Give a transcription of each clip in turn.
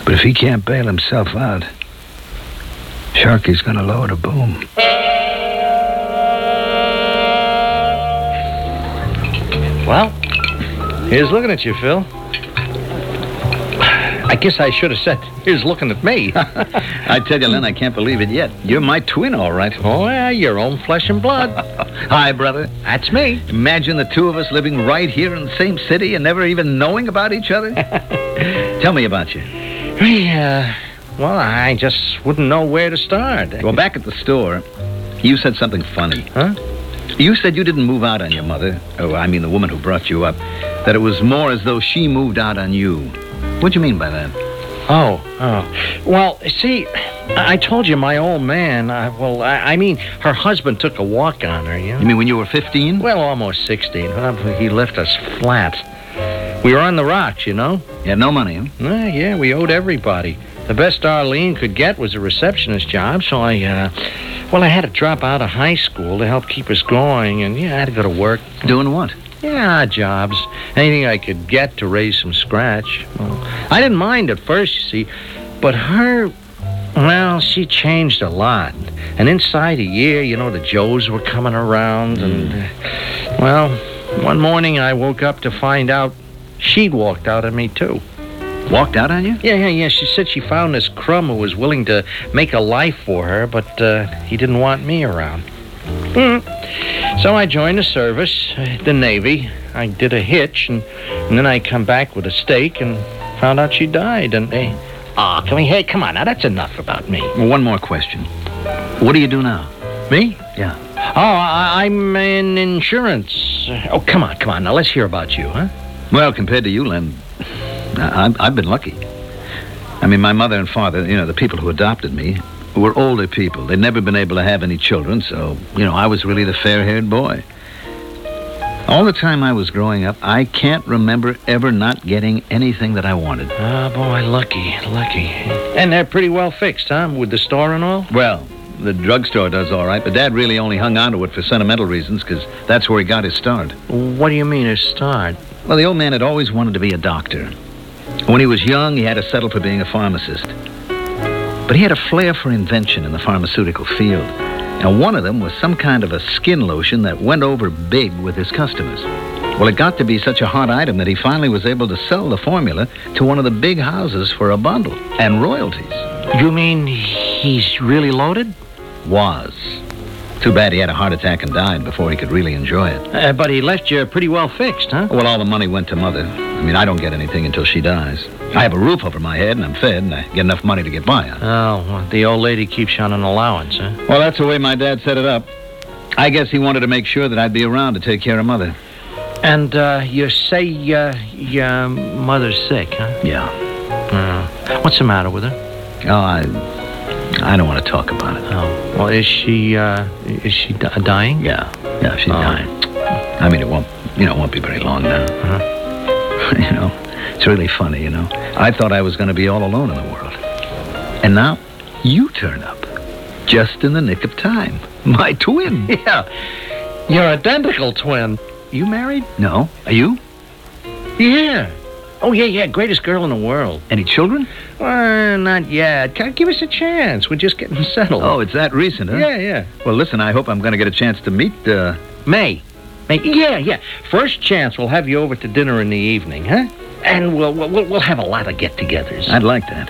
But if he can't bail himself out, Sharky's gonna lower the boom. Well, here's looking at you, Phil. I guess I should have said, here's looking at me. I tell you, Len, I can't believe it yet. You're my twin, all right. Oh, yeah, your own flesh and blood. Hi, brother. That's me. Imagine the two of us living right here in the same city and never even knowing about each other. Tell me about you. Well, I just wouldn't know where to start. Well, back at the store, you said something funny. Huh? You said you didn't move out on your mother. Oh, I mean the woman who brought you up. That it was more as though she moved out on you. What'd you mean by that? Oh. Well, see, I told you my old man, I mean, her husband took a walk on her, you know? You mean when you were 15? Well, almost 16. He left us flat. We were on the rocks, you know? You had no money, huh? Yeah, we owed everybody. The best Arlene could get was a receptionist job, so I had to drop out of high school to help keep us going, and, I had to go to work. Doing what? Yeah, jobs. Anything I could get to raise some scratch. Well, I didn't mind at first, you see, but her, well, she changed a lot. And inside a year, the Joes were coming around, and, one morning I woke up to find out she'd walked out on me, too. Walked out on you? Yeah. She said she found this crumb who was willing to make a life for her, but he didn't want me around. So I joined the service, the Navy. I did a hitch, and then I come back with a stake and found out she died. And come on, now that's enough about me. Well, one more question. What do you do now? Me? Yeah. I'm in insurance. Oh, come on, now let's hear about you, huh? Well, compared to you, Len, I've been lucky. I mean, my mother and father, the people who adopted me, were older people. They'd never been able to have any children, so, I was really the fair-haired boy. All the time I was growing up, I can't remember ever not getting anything that I wanted. Oh, boy, lucky. And they're pretty well fixed, huh, with the store and all? Well, the drugstore does all right, but Dad really only hung on to it for sentimental reasons, because that's where he got his start. What do you mean, his start? Well, the old man had always wanted to be a doctor. When he was young, he had to settle for being a pharmacist. But he had a flair for invention in the pharmaceutical field. And one of them was some kind of a skin lotion that went over big with his customers. Well, it got to be such a hot item that he finally was able to sell the formula to one of the big houses for a bundle and royalties. You mean he's really loaded? Was. Too bad he had a heart attack and died before he could really enjoy it. But he left you pretty well fixed, huh? Well, all the money went to Mother. I mean, I don't get anything until she dies. I have a roof over my head, and I'm fed, and I get enough money to get by on. Oh, well, the old lady keeps you on an allowance, huh? Well, that's the way my dad set it up. I guess he wanted to make sure that I'd be around to take care of Mother. And you say your mother's sick, huh? Yeah. What's the matter with her? Oh, I don't want to talk about it. Oh, well, is she dying? Yeah, she's dying. I mean, it won't be very long now. Uh-huh. It's really funny, I thought I was going to be all alone in the world. And now, you turn up. Just in the nick of time. My twin. Yeah. Your identical twin. You married? No. Are you? Yeah. Oh, yeah. Greatest girl in the world. Any children? Not yet. Give us a chance. We're just getting settled. Oh, it's that recent, huh? Yeah. Well, listen, I hope I'm going to get a chance to meet, May. Yeah. First chance we'll have you over to dinner in the evening, huh? And we'll have a lot of get-togethers. I'd like that.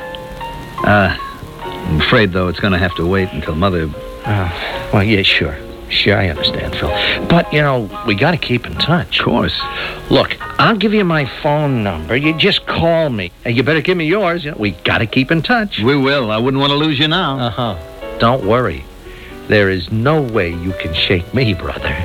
I'm afraid, though, it's going to have to wait until Mother... Well, yeah, sure. Sure, I understand, Phil. But, we got to keep in touch. Of course. Look, I'll give you my phone number. You just call me. And you better give me yours. We got to keep in touch. We will. I wouldn't want to lose you now. Uh-huh. Don't worry. There is no way you can shake me, brother.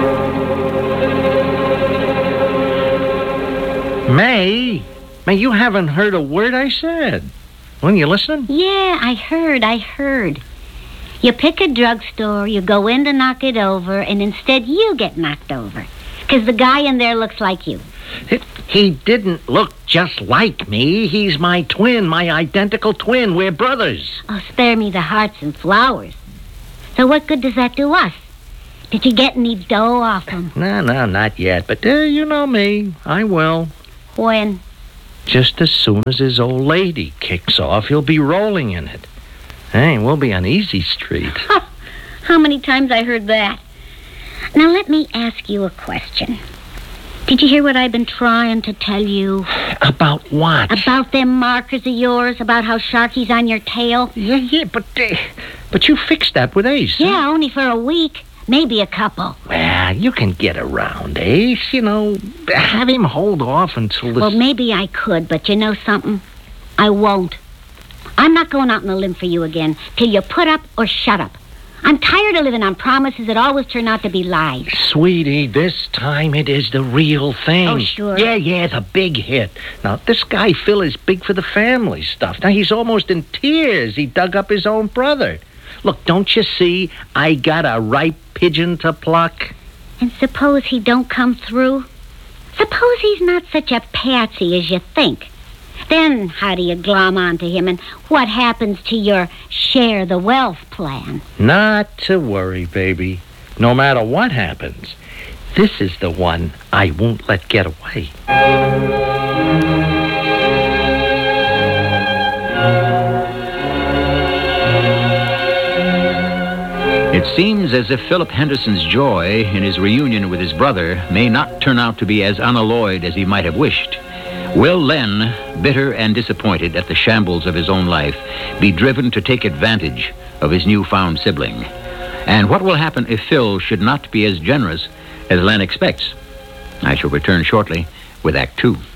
May, you haven't heard a word I said. When you listen? Yeah, I heard. You pick a drugstore, you go in to knock it over, and instead you get knocked over. Because the guy in there looks like you. He didn't look just like me. He's my twin, my identical twin. We're brothers. Oh, spare me the hearts and flowers. So what good does that do us? Did you get any dough off him? No, not yet. But you know me. I will. When? Just as soon as his old lady kicks off, he'll be rolling in it. Hey, we'll be on easy street. How many times I heard that? Now let me ask you a question. Did you hear what I've been trying to tell you? About what? About them markers of yours, about how Sharky's on your tail? Yeah, but you fixed that with Ace. Yeah, Huh? only for a week. Maybe a couple. Well, you can get around Ace, have him hold off until this... Well, maybe I could, but you know something? I won't. I'm not going out on a limb for you again till you put up or shut up. I'm tired of living on promises that always turn out to be lies. Sweetie, this time it is the real thing. Oh, sure. Yeah, the big hit. Now, this guy Phil is big for the family stuff. Now, he's almost in tears. He dug up his own brother. Look, don't you see? I got a ripe pigeon to pluck. And suppose he don't come through? Suppose he's not such a patsy as you think. Then how do you glom onto him, and what happens to your share the wealth plan? Not to worry, baby. No matter what happens, this is the one I won't let get away. It seems as if Philip Henderson's joy in his reunion with his brother may not turn out to be as unalloyed as he might have wished. Will Len, bitter and disappointed at the shambles of his own life, be driven to take advantage of his newfound sibling? And what will happen if Phil should not be as generous as Len expects? I shall return shortly with Act 2.